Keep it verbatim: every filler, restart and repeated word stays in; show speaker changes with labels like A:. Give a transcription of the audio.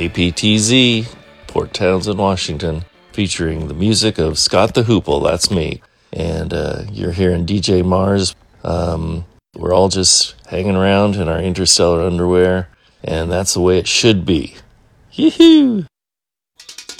A: K P T Z, Port Townsend, Washington, featuring the music of Scott the Hoople, that's me. And uh, you're hearing D J Mars. Um, we're all just hanging around in our interstellar underwear, and that's the way it should be. Yee-hoo!